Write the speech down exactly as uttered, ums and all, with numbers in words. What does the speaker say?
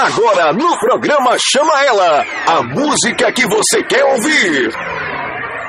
Agora no programa Chama Ela, a música que você quer ouvir.